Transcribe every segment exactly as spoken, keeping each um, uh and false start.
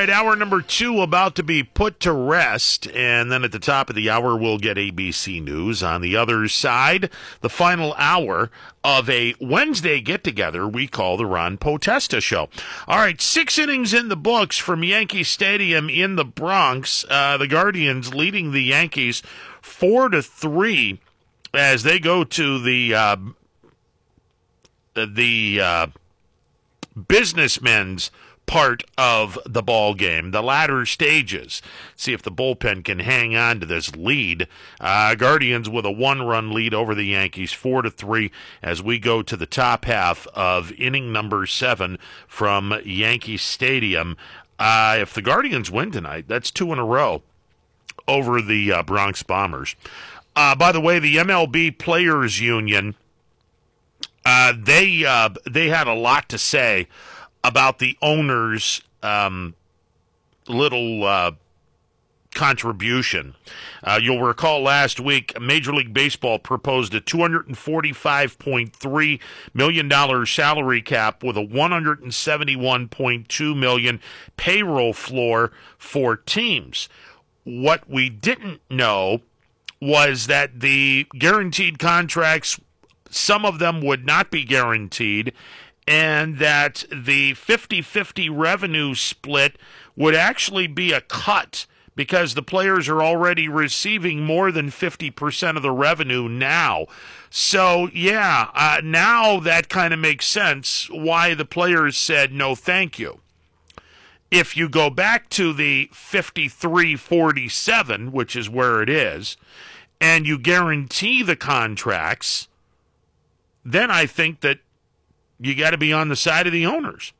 right, hour number two about to be put to rest, and then at the top of the hour, we'll get A B C News. On the other side, the final hour of a Wednesday get-together we call the Ron Potesta Show. All right, six innings in the books from Yankee Stadium in the Bronx. Uh, the Guardians leading the Yankees four to three as they go to the uh, the uh, businessmen's part of the ball game, the latter stages. See if the bullpen can hang on to this lead. Uh, Guardians with a one-run lead over the Yankees, four to three, as we go to the top half of inning number seven from Yankee Stadium. Uh, if the Guardians win tonight, that's two in a row over the uh, Bronx Bombers. Uh, by the way, the M L B Players Union, uh, they uh, they had a lot to say about the owner's um, little uh, contribution. Uh, you'll recall last week, Major League Baseball proposed a two hundred forty-five point three million dollars salary cap with a one hundred seventy-one point two million dollars payroll floor for teams. What we didn't know was that the guaranteed contracts, some of them would not be guaranteed, and that the fifty-fifty revenue split would actually be a cut because the players are already receiving more than fifty percent of the revenue now. So, yeah, uh, now that kind of makes sense why the players said no thank you. If you go back to the fifty-three forty-seven, which is where it is, and you guarantee the contracts, then I think that you got to be on the side of the owners.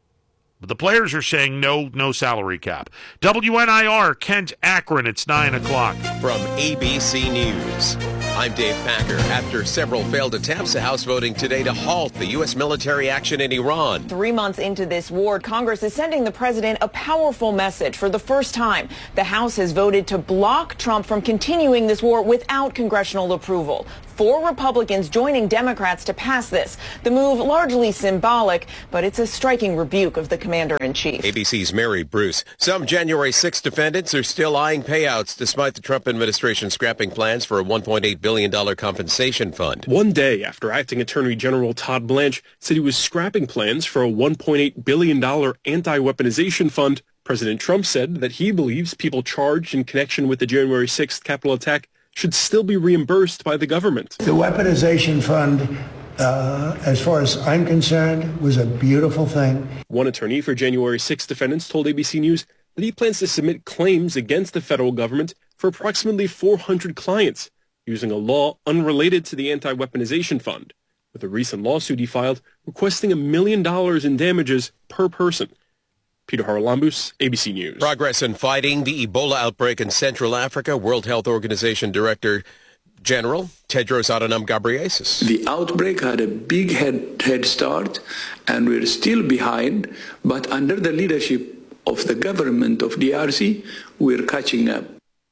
But the players are saying no, no salary cap. W N I R, Kent, Akron, it's nine o'clock. From A B C News, I'm Dave Packer. After several failed attempts, the House voting today to halt the U S military action in Iran. Three months into this war, Congress is sending the president a powerful message. For the first time, the House has voted to block Trump from continuing this war without congressional approval. Four Republicans joining Democrats to pass this. The move largely symbolic, but it's a striking rebuke of the commander-in-chief. A B C's Mary Bruce. Some January sixth defendants are still eyeing payouts despite the Trump administration scrapping plans for a one point eight billion dollars compensation fund. One day after Acting Attorney General Todd Blanche said he was scrapping plans for a one point eight billion dollars anti-weaponization fund, President Trump said that he believes people charged in connection with the January sixth Capitol attack should still be reimbursed by the government. The weaponization fund, uh, as far as I'm concerned, was a beautiful thing. One attorney for January sixth defendants told A B C News that he plans to submit claims against the federal government for approximately four hundred clients, using a law unrelated to the anti-weaponization fund, with a recent lawsuit he filed requesting a million dollars in damages per person. Peter Haralambous, A B C News. Progress in fighting the Ebola outbreak in Central Africa. World Health Organization Director General Tedros Adhanom Ghebreyesus. The outbreak had a big head, head start, and we're still behind, but under the leadership of the government of D R C, we're catching up.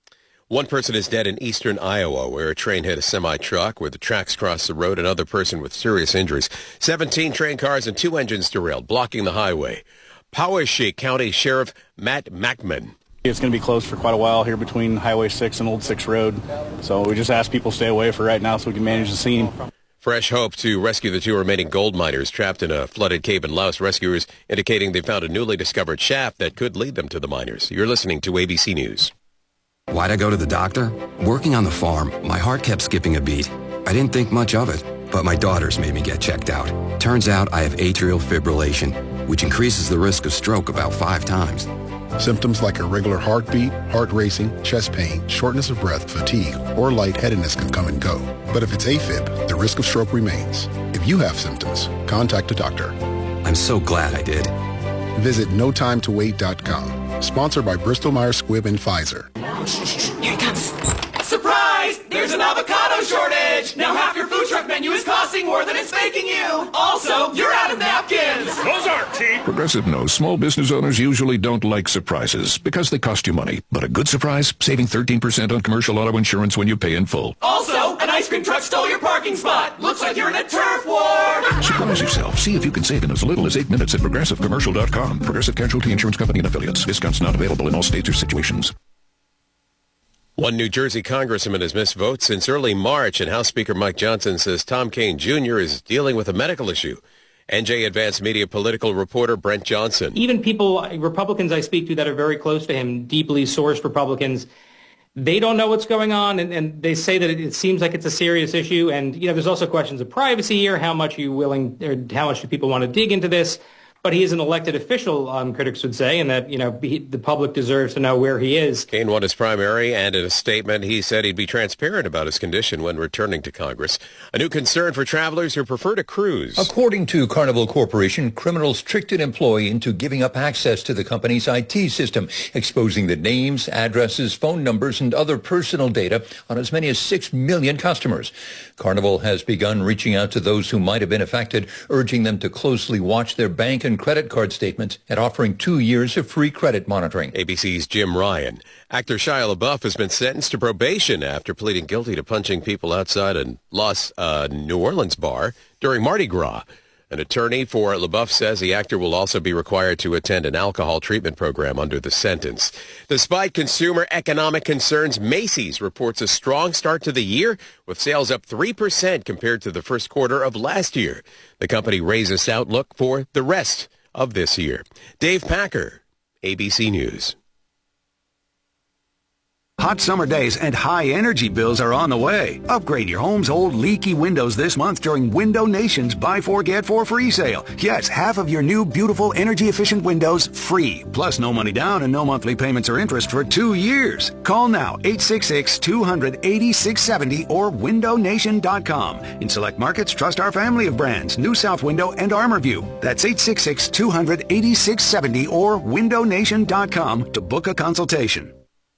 One person is dead in eastern Iowa, where a train hit a semi-truck where the tracks crossed the road. Another person with serious injuries. seventeen train cars and two engines derailed, blocking the highway. Poweshiek County Sheriff Matt Mackman. It's going to be closed for quite a while here between Highway six and Old six Road. So we just ask people to stay away for right now so we can manage the scene. Fresh hope to rescue the two remaining gold miners trapped in a flooded cave in Laos. Rescuers indicating they found a newly discovered shaft that could lead them to the miners. You're listening to A B C News. Why'd I go to the doctor? Working on the farm, my heart kept skipping a beat. I didn't think much of it, but my daughters made me get checked out. Turns out I have atrial fibrillation, which increases the risk of stroke about five times. Symptoms like irregular heartbeat, heart racing, chest pain, shortness of breath, fatigue, or lightheadedness can come and go. But if it's AFib, the risk of stroke remains. If you have symptoms, contact a doctor. I'm so glad I did. Visit no time to wait dot com. Sponsored by Bristol Myers Squibb and Pfizer. Here it comes. Surprise! Christ, there's an avocado shortage. Now half your food truck menu is costing more than it's making you. Also, you're out of napkins. Those aren't cheap. Progressive knows small business owners usually don't like surprises because they cost you money. But a good surprise, saving thirteen percent on commercial auto insurance when you pay in full. Also, an ice cream truck stole your parking spot. Looks like you're in a turf war. Surprise yourself. See if you can save in as little as eight minutes at progressive commercial dot com. Progressive Casualty Insurance Company and affiliates. Discounts not available in all states or situations. One New Jersey congressman has missed votes since early March, and House Speaker Mike Johnson says Tom Kean Junior is dealing with a medical issue. N J Advanced Media political reporter Brent Johnson. Even people, Republicans I speak to that are very close to him, deeply sourced Republicans, they don't know what's going on, and, and they say that it, it seems like it's a serious issue. And, you know, there's also questions of privacy here. How much are you willing, or how much do people want to dig into this? But he is an elected official, um, critics would say, and that, you know, he, the public deserves to know where he is. Kean won his primary, and in a statement, he said he'd be transparent about his condition when returning to Congress. A new concern for travelers who prefer to cruise. According to Carnival Corporation, criminals tricked an employee into giving up access to the company's I T system, exposing the names, addresses, phone numbers, and other personal data on as many as six million customers. Carnival has begun reaching out to those who might have been affected, urging them to closely watch their bank and credit card statements and offering two years of free credit monitoring. A B C's Jim Ryan. Actor Shia LaBeouf has been sentenced to probation after pleading guilty to punching people outside a Los uh, New Orleans bar during Mardi Gras. An attorney for LaBeouf says the actor will also be required to attend an alcohol treatment program under the sentence. Despite consumer economic concerns, Macy's reports a strong start to the year, with sales up three percent compared to the first quarter of last year. The company raised its outlook for the rest of this year. Dave Packer, A B C News. Hot summer days and high energy bills are on the way. Upgrade your home's old leaky windows this month during Window Nation's Buy Four Get Four free sale. Yes, half of your new beautiful energy efficient windows free. Plus no money down and no monthly payments or interest for two years. Call now eight six six, two hundred, eighty-six seventy or window nation dot com. In select markets, trust our family of brands, New South Window and ArmorView. That's eight six six, two hundred, eighty-six seventy or window nation dot com to book a consultation.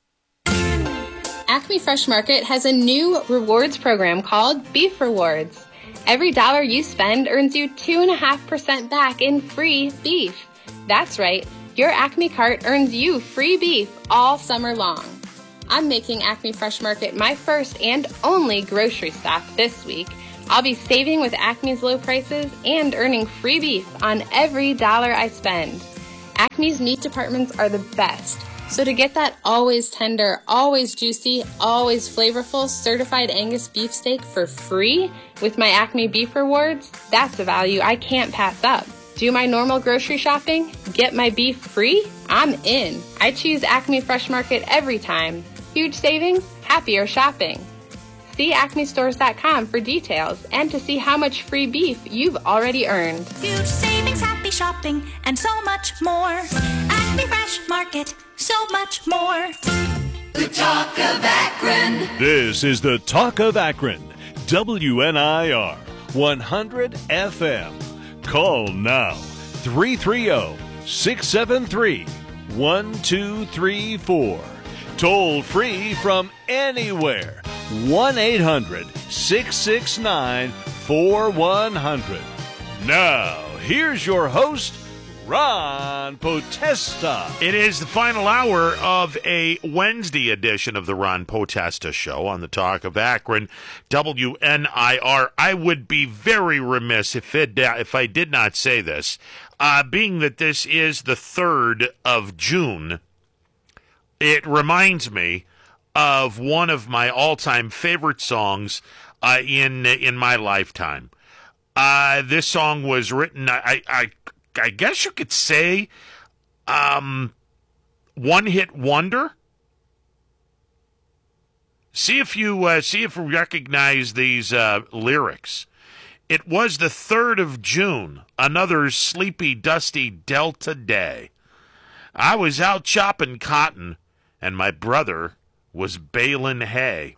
Acme Fresh Market has a new rewards program called Beef Rewards. Every dollar you spend earns you two point five percent back in free beef. That's right, your Acme cart earns you free beef all summer long. I'm making Acme Fresh Market my first and only grocery stop this week. I'll be saving with Acme's low prices and earning free beef on every dollar I spend. Acme's meat departments are the best. So to get that always tender, always juicy, always flavorful certified Angus beef steak for free with my Acme Beef Rewards, that's a value I can't pass up. Do my normal grocery shopping? Get my beef free? I'm in. I choose Acme Fresh Market every time. Huge savings, happier shopping. See acme stores dot com for details and to see how much free beef you've already earned. Huge savings, happy shopping, and so much more. Acme Fresh Market, so much more. The Talk of Akron. This is the Talk of Akron. W N I R one hundred F M. Call now three three zero, six seven three, one two three four. Toll free from anywhere. one eight hundred, six six nine, four one zero zero. Now, here's your host, Ron Potesta. It is the final hour of a Wednesday edition of the Ron Potesta Show on the Talk of Akron, W N I R. I would be very remiss if it, if I did not say this, uh, being that this is the third of June. It reminds me of one of my all-time favorite songs uh, in in my lifetime. Uh, this song was written, I, I I guess you could say, um, one-hit wonder. See if you uh, see if you recognize these uh, lyrics. It was the third of June, another sleepy, dusty Delta day. I was out chopping cotton, and my brother was baling hay.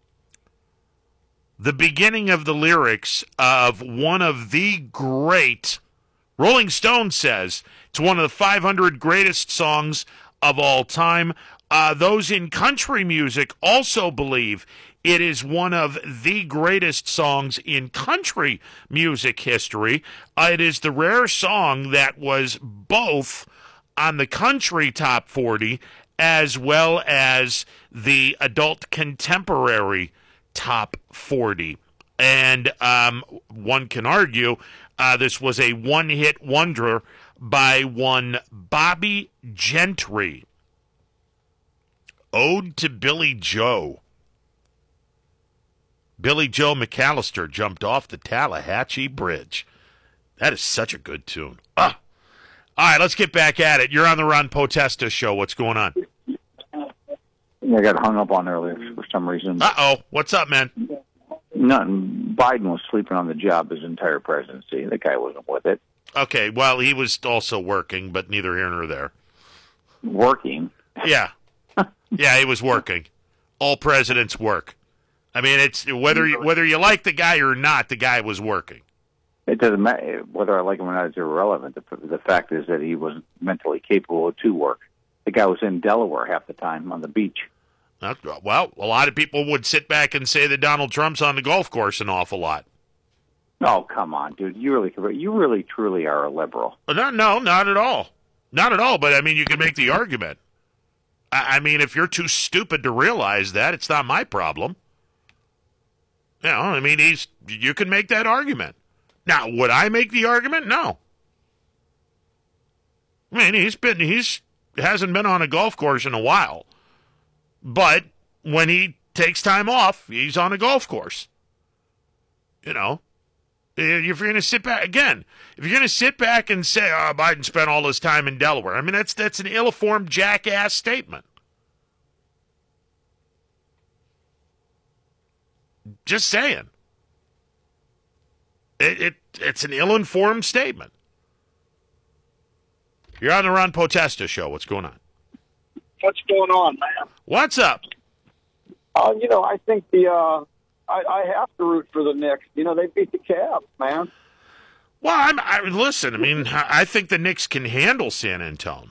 The beginning of the lyrics of one of the great, Rolling Stone says it's one of the five hundred greatest songs of all time. Uh, those in country music also believe It is one of the greatest songs in country music history. Uh, it is the rare song that was both on the country top forty as well as the adult contemporary top forty. And um, one can argue uh, this was a one-hit wonder by one Bobby Gentry. Ode to Billy Joe. Billy Joe McAllister jumped off the Tallahatchie Bridge. That is such a good tune. Ah. All right, let's get back at it. You're on the Ron Potesta Show. What's going on? I got hung up on earlier for some reason. Uh-oh. What's up, man? Nothing. Biden was sleeping on the job his entire presidency. The guy wasn't with it. Okay, well, he was also working, but neither here nor there. Working? Yeah. Yeah, he was working. All presidents work. I mean, it's whether you, whether you like the guy or not, the guy was working. It doesn't matter whether I like him or not. It's irrelevant. The, the fact is that he was mentally capable to work. The guy was in Delaware half the time on the beach. Uh, well, a lot of people would sit back and say that Donald Trump's on the golf course an awful lot. Oh, come on, dude! You really, you really, truly are a liberal. No, no, not at all, not at all. But I mean, you can make the argument. I, I mean, if you're too stupid to realize that, it's not my problem. You know, I mean, he's. You can make that argument. Now, would I make the argument? No. I mean, he's been he's hasn't been on a golf course in a while, but when he takes time off, he's on a golf course. You know, if you're going to sit back again, if you're going to sit back and say, "Oh, Biden spent all his time in Delaware," I mean, that's that's an ill-informed jackass statement. Just saying. It, it it's an ill-informed statement. You're on the Ron Potesta Show. What's going on? What's going on, man? What's up? Uh, you know, I think the uh, I, I have to root for the Knicks. You know, they beat the Cavs, man. Well, I'm, I listen. I mean, I think the Knicks can handle San Antonio.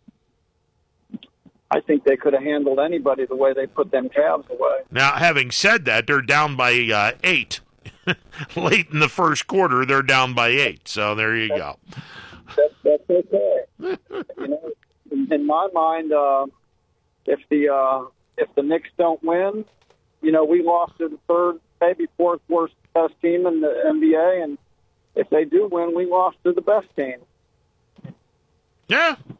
I think they could have handled anybody the way they put them Cavs away. Now, having said that, they're down by uh, eight. Late in the first quarter, they're down by eight. So there you go. That, that's okay. You know, in, in my mind, uh, if the uh, if the Knicks don't win, you know, we lost to the third, maybe fourth worst best team in the N B A, and if they do win, we lost to the best team. Yeah,